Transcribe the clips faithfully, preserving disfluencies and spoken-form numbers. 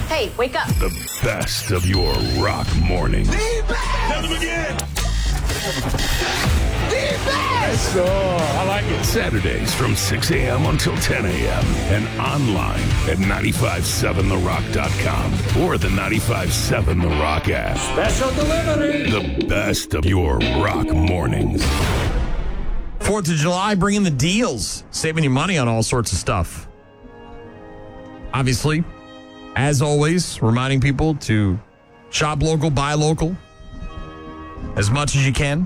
Hey, wake up. The best of your rock mornings. The best! Tell them again. The best! Oh, I like it. Saturdays from six a.m. until ten a.m. and online at nine five seven the rock dot com or the nine five seven The Rock app. Special delivery! The best of your rock mornings. fourth of July, bringing the deals, saving you money on all sorts of stuff. Obviously, as always, reminding people to shop local, buy local, as much as you can,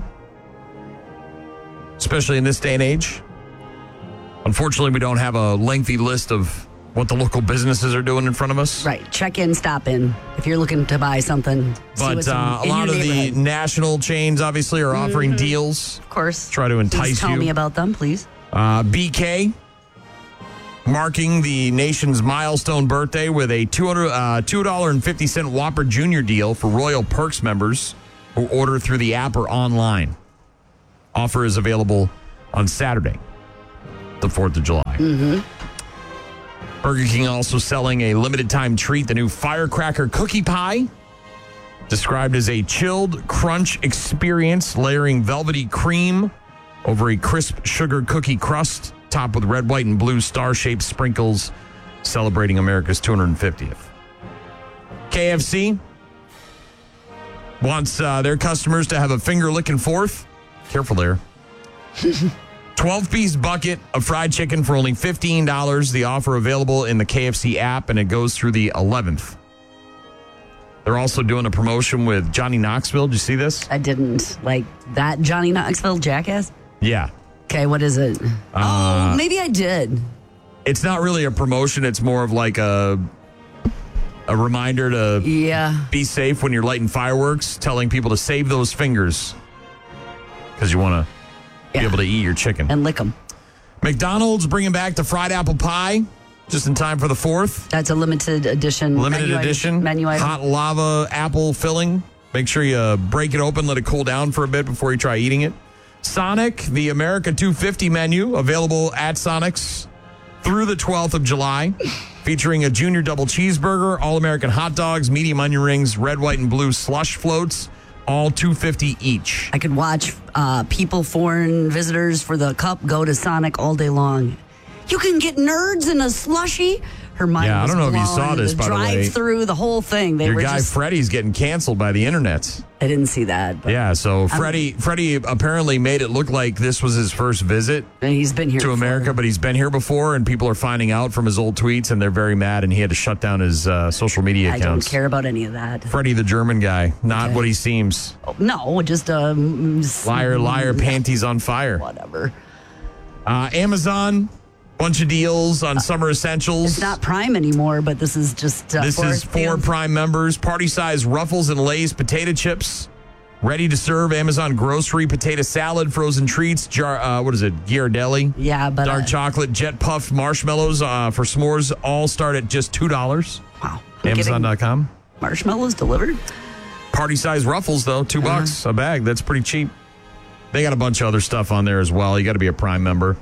especially in this day and age. Unfortunately, we don't have a lengthy list of what the local businesses are doing in front of us. Right. Check in, stop in. If you're looking to buy something. But uh, a lot of the national chains, obviously, are offering mm-hmm. deals. Of course. Try to entice please tell you. Tell me about them, please. Uh, B K, marking the nation's milestone birthday with a two dollars and fifty cents Whopper Junior deal for Royal Perks members who order through the app or online. Offer is available on Saturday, the fourth of July. Mm-hmm. Burger King also selling a limited time treat, the new Firecracker Cookie Pie, described as a chilled crunch experience, layering velvety cream over a crisp sugar cookie crust, topped with red, white, and blue star-shaped sprinkles, celebrating America's two hundred fiftieth. K F C wants uh, their customers to have a finger-licking fourth. Careful there. twelve-piece bucket of fried chicken for only fifteen dollars. The offer available in the K F C app, and it goes through the eleventh. They're also doing a promotion with Johnny Knoxville. Did you see this? I didn't. Like that Johnny Knoxville jackass? Yeah. Okay, what is it? Uh, oh, maybe I did. It's not really a promotion. It's more of like a a reminder to yeah. be safe when you're lighting fireworks, telling people to save those fingers because you want to yeah. be able to eat your chicken. And lick them. McDonald's bringing back the fried apple pie just in time for the fourth. That's a limited edition. Limited menu edition. Item, menu item. Hot lava apple filling. Make sure you break it open, let it cool down for a bit before you try eating it. Sonic, the America two fifty menu, available at Sonic's through the twelfth of July, featuring a junior double cheeseburger, all-American hot dogs, medium onion rings, red, white, and blue slush floats, all two fifty each. I could watch uh, people, foreign visitors for the cup, go to Sonic all day long. You can get nerds in a slushie. Her mind Yeah, I don't know if you blown. saw this, the by the way. drive-through, the whole thing. They Your were guy just, Freddie's getting canceled by the internet. I didn't see that. But Yeah, so Freddie Freddie apparently made it look like this was his first visit he's been here to before. America, but he's been here before, and people are finding out from his old tweets, and they're very mad, and he had to shut down his uh, social media I accounts. don't care about any of that. Freddie the German guy, not Okay. what he seems. No, just um, Liar, liar, panties on fire. Whatever. Uh, Amazon, bunch of deals on summer essentials. It's not Prime anymore, but this is just uh, This for is for deal. Prime members. Party size Ruffles and Lay's potato chips. Ready to serve Amazon grocery potato salad, frozen treats, jar, uh, what is it, Ghirardelli? Yeah, but Dark uh, chocolate, jet puffed marshmallows uh, for s'mores all start at just two dollars. wow. I'm Amazon dot com. getting Marshmallows delivered. Party size Ruffles, though, two Uh-huh. bucks a bag. That's pretty cheap. They got a bunch of other stuff on there as well. You got to be a Prime member.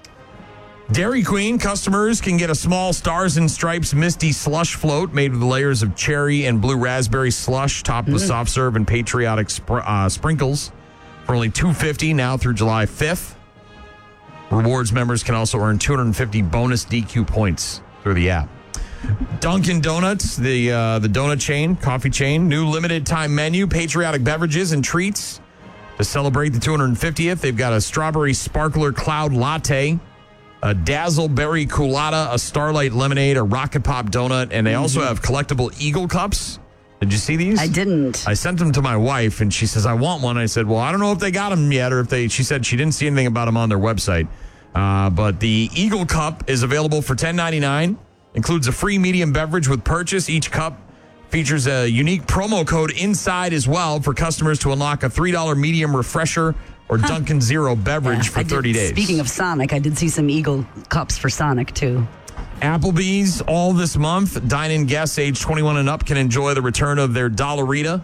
Dairy Queen customers can get a small Stars and Stripes Misty slush float made with layers of cherry and blue raspberry slush topped with soft serve and patriotic spr- uh, sprinkles for only two dollars and fifty cents now through July fifth. Rewards members can also earn two hundred fifty bonus D Q points through the app. Dunkin' Donuts, the uh, the donut chain, coffee chain, new limited time menu, patriotic beverages and treats to celebrate the two hundred fiftieth. They've got a strawberry sparkler cloud latte, a Dazzle Berry Colada, a Starlight Lemonade, a Rocket Pop Donut, and they also have collectible Eagle Cups. Did you see these? I didn't. I sent them to my wife, and she says, I want one. I said, well, I don't know if they got them yet, or if they, she said she didn't see anything about them on their website. Uh, but the Eagle Cup is available for ten ninety-nine, includes a free medium beverage with purchase. Each cup features a unique promo code inside as well for customers to unlock a three dollars medium refresher or huh. Dunkin' Zero beverage yeah, for I did, thirty days. Speaking of Sonic, I did see some Eagle Cups for Sonic, too. Applebee's all this month. Dine-in guests age twenty-one and up can enjoy the return of their Dollarita,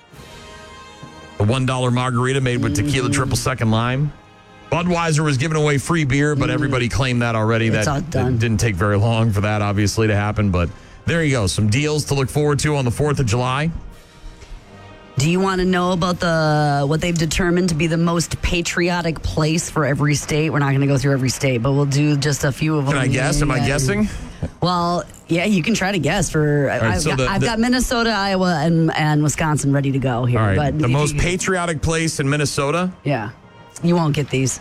the one dollar margarita made with tequila mm. triple second lime. Budweiser was giving away free beer, but mm. everybody claimed that already. It's that all done. It didn't take very long for that, obviously, to happen. But there you go. Some deals to look forward to on the fourth of July. Do you want to know about the what they've determined to be the most patriotic place for every state? We're not going to go through every state, but we'll do just a few of them. Can I guess? Am I Yeah. guessing? Well, yeah, you can try to guess. For right, I've, so got, the- I've the- got Minnesota, Iowa, and, and Wisconsin ready to go here. All right. But The if most you- patriotic place in Minnesota? Yeah, you won't get these.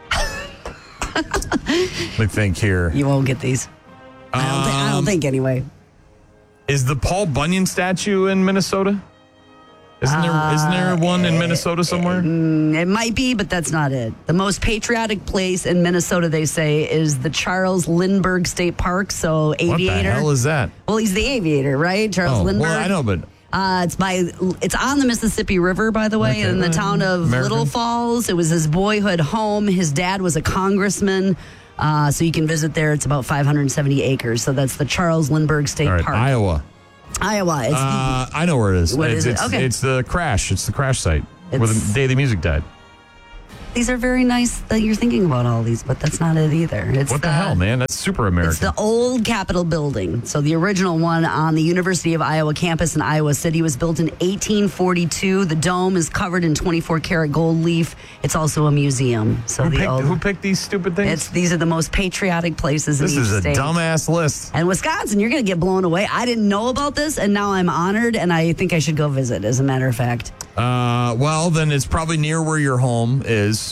Let me think here. You won't get these. I don't, thi- I Um, don't think anyway. Is the Paul Bunyan statue in Minnesota? Isn't there, isn't there one in Minnesota somewhere? It might be, but that's not it. The most patriotic place in Minnesota, they say, is the Charles Lindbergh State Park. So What aviator. the hell is that? well, he's the aviator, right? Charles Oh, Lindbergh. well, I know, but Uh, it's by it's on the Mississippi River, by the way, Okay. in the town of American. Little Falls. It was his boyhood home. His dad was a congressman, uh, so you can visit there. It's about five hundred seventy acres. So that's the Charles Lindbergh State all right, Park, Iowa. Iowa. It's Uh, I know where it is. What it's, is it? It's, Okay. it's the crash. It's the crash site where It's- the day the music died. these are very nice that you're thinking about all these, but that's not it either. It's What the hell, man? That's super American. It's the old Capitol building. So the original one on the University of Iowa campus in Iowa City was built in eighteen forty-two. The dome is covered in twenty-four karat gold leaf. It's also a museum. So who, the picked, old, who picked these stupid things? it's these are the most patriotic places in this each is a state. dumbass list. And Wisconsin, you're going to get blown away. I didn't know about this, and now I'm honored, and I think I should go visit, as a matter of fact. Uh, well, then it's probably near where your home is.